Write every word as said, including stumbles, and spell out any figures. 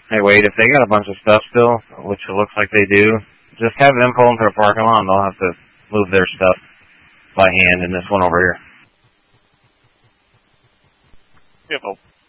Hey, Wade, if they got a bunch of stuff still, which it looks like they do, just have them pull into the parking lot and they'll have to move their stuff by hand in this one over here. Beautiful.